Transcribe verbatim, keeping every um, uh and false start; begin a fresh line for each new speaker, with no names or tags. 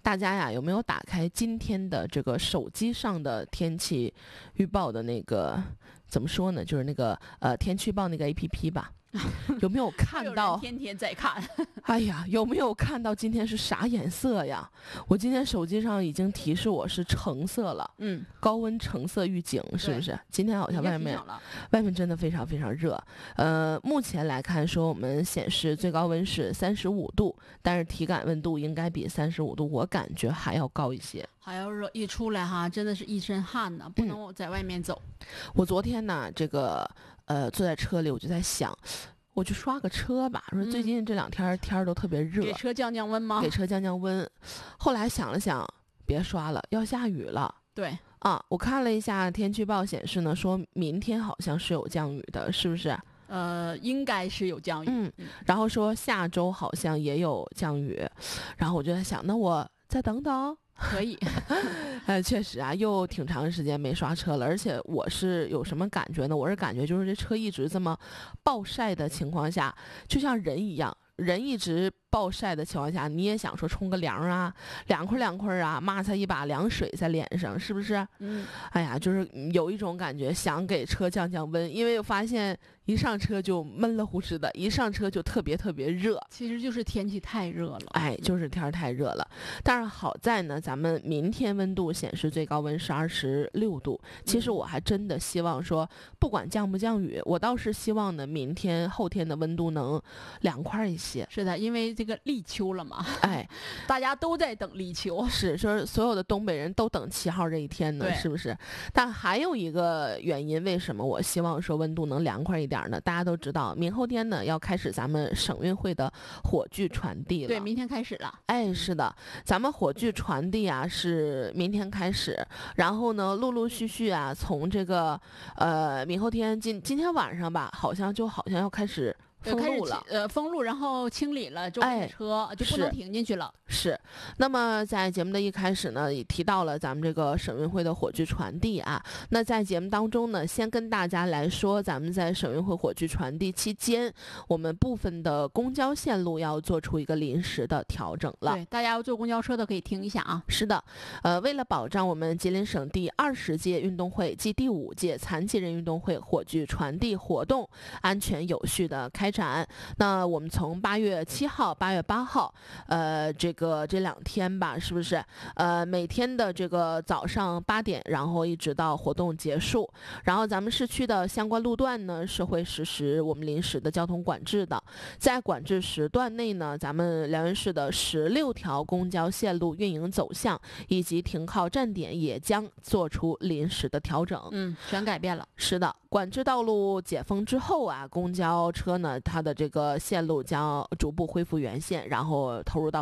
大家呀有没有打开今天的这个手机上的天气预报的那个怎么说呢？就是那个呃天气预报那个 A P P 吧？有没有看到？
天天在看。
哎呀，有没有看到今天是啥颜色呀？我今天手机上已经提示我是橙色了，
嗯，
高温橙色预警，是不是？今天好像外面
了
外面真的非常非常热。呃，目前来看说我们显示最高温是三十五度，但是体感温度应该比三十五度我感觉还要高一些，
还要热，一出来哈，真的是一身汗呢，不能在外面走。
嗯、我昨天呢，这个呃坐在车里，我就在想。我去刷个车吧，说最近这两天天儿都特别热，
给车降降温吗？
给车降降温。后来想了想，别刷了，要下雨了。
对
啊，我看了一下天气预报显示呢，说明天好像是有降雨的，是不是？
呃，应该是有降雨。
嗯，然后说下周好像也有降雨，然后我就在想，那我再等等。
可以，
呃，确实啊，又挺长时间没刷车了，而且我是有什么感觉呢？我是感觉就是这车一直这么暴晒的情况下，就像人一样，人一直暴晒的情况下，你也想说冲个凉啊，凉快凉快啊，抹擦一把凉水在脸上，是不是？
嗯，
哎呀，就是有一种感觉，想给车降降温，因为我发现一上车就闷了乎似的，一上车就特别特别热。
其实就是天气太热了，
哎，就是天儿太热了。但是好在呢，咱们明天温度显示最高温是二十六度。其实我还真的希望说，不管降不降雨，我倒是希望呢，明天后天的温度能凉快一些。
是的，因为这个立秋了嘛，
哎，
大家都在等立秋，
是说所有的东北人都等七号这一天呢，是不是？但还有一个原因，为什么我希望说温度能凉快一点呢？大家都知道，明后天呢要开始咱们省运会的火炬传递了。
对，明天开始了。
哎，是的，咱们火炬传递啊是明天开始，然后呢，陆陆续续啊，从这个呃明后天今今天晚上吧，好像就好像要开始。封路了，
呃，封路，然后清理了周边的车，
哎、
就不能停进去了。
是，那么在节目的一开始呢，也提到了咱们这个省运会的火炬传递啊。那在节目当中呢，先跟大家来说，咱们在省运会火炬传递期间，我们部分的公交线路要做出一个临时的调整了。
对，大家要坐公交车的可以听一下啊。
是的，呃，为了保障我们吉林省第二十届运动会暨第五届残疾人运动会火炬传递活动安全有序的开展，那我们从八月七号、八月八号，呃，这个这两天吧，是不是？呃，每天的这个早上八点，然后一直到活动结束，然后咱们市区的相关路段呢是会实施我们临时的交通管制的，在管制时段内呢，咱们辽源市的十六条公交线路运营走向以及停靠站点也将做出临时的调整。
嗯，全改变了。
是的，管制道路解封之后啊，公交车呢，它的这个线路将逐步恢复原线，然后投入到